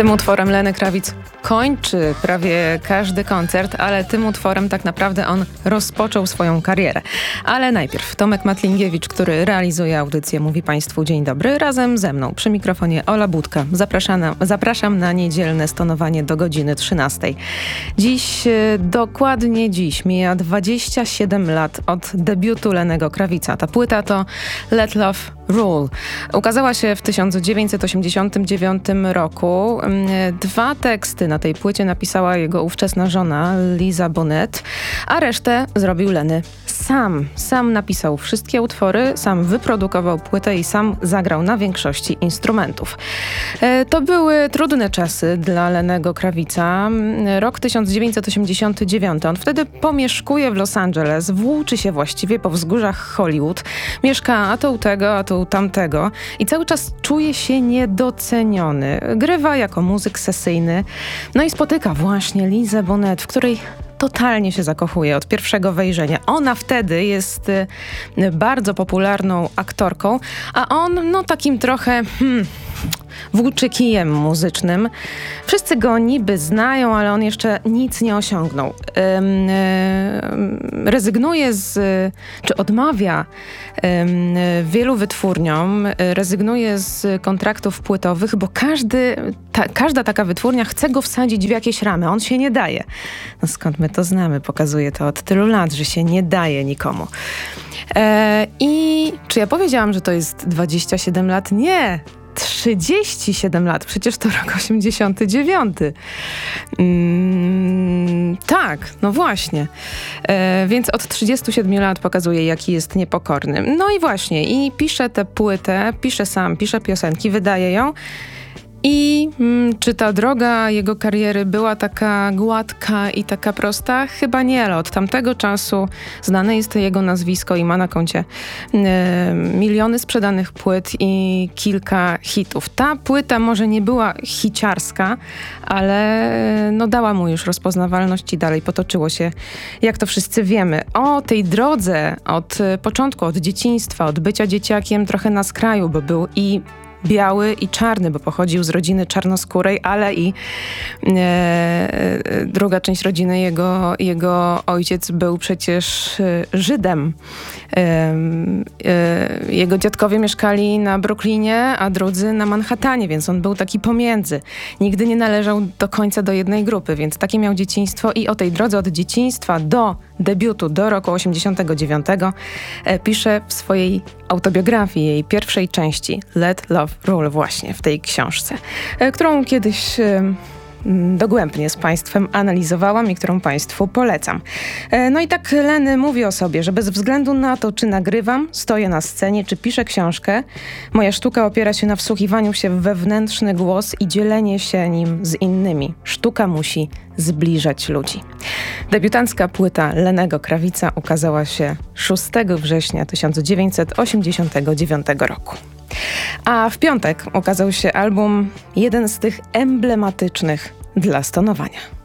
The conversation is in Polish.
Tym utworem Lenny Kravitz kończy prawie każdy koncert, ale tym utworem tak naprawdę on rozpoczął swoją karierę. Ale najpierw Tomek Matlingiewicz, który realizuje audycję, mówi Państwu dzień dobry, razem ze mną przy mikrofonie Ola Budka. Zapraszam na niedzielne stonowanie do godziny 13. Dokładnie dziś mija 27 lat od debiutu Lennego Kravitza. Ta płyta to Let Love Rule. Ukazała się w 1989 roku. 2 teksty na tej płycie napisała jego ówczesna żona Lisa Bonet, a resztę zrobił Lenny sam. Sam napisał wszystkie utwory, sam wyprodukował płytę i sam zagrał na większości instrumentów. To były trudne czasy dla Lennego Kravitza. Rok 1989. On wtedy pomieszkuje w Los Angeles, włóczy się właściwie po wzgórzach Hollywood. Mieszka a to u tego, a to u tamtego i cały czas czuje się niedoceniony. Grywa jako muzyk sesyjny. No i spotyka właśnie Lisę Bonet, w której totalnie się zakochuje od pierwszego wejrzenia. Ona wtedy jest bardzo popularną aktorką, a on takim trochę włóczy kijem muzycznym. Wszyscy go niby znają, ale on jeszcze nic nie osiągnął. Rezygnuje czy odmawia wielu wytwórniom, rezygnuje z kontraktów płytowych, bo każda taka wytwórnia chce go wsadzić w jakieś ramy. On się nie daje. No skąd my to znamy? Pokazuje to od tylu lat, że się nie daje nikomu. I czy ja powiedziałam, że to jest 27 lat? Nie! 37 lat, przecież to rok 89. Tak, no właśnie. Więc od 37 lat pokazuje, jaki jest niepokorny. No i właśnie, i pisze tę płytę, pisze sam, pisze piosenki, wydaje ją. I czy ta droga jego kariery była taka gładka i taka prosta? Chyba nie, ale od tamtego czasu znane jest jego nazwisko i ma na koncie miliony sprzedanych płyt i kilka hitów. Ta płyta może nie była hiciarska, ale dała mu już rozpoznawalność i dalej potoczyło się, jak to wszyscy wiemy. O tej drodze od początku, od dzieciństwa, od bycia dzieciakiem trochę na skraju, bo był i biały i czarny, bo pochodził z rodziny czarnoskórej, ale i druga część rodziny, jego ojciec był przecież Żydem. Jego dziadkowie mieszkali na Brooklynie, a drudzy na Manhattanie, więc on był taki pomiędzy. Nigdy nie należał do końca do jednej grupy, więc takie miał dzieciństwo i o tej drodze od dzieciństwa do debiutu, do roku 89 pisze w swojej autobiografii, jej pierwszej części Let Love Rule, właśnie w tej książce, którą kiedyś dogłębnie z Państwem analizowałam i którą Państwu polecam. No i tak Lenny mówi o sobie, że bez względu na to, czy nagrywam, stoję na scenie, czy piszę książkę, moja sztuka opiera się na wsłuchiwaniu się w wewnętrzny głos i dzielenie się nim z innymi. Sztuka musi zbliżać ludzi. Debiutancka płyta Lennego Kravitza ukazała się 6 września 1989 roku. A w piątek ukazał się album, jeden z tych emblematycznych dla stonowania.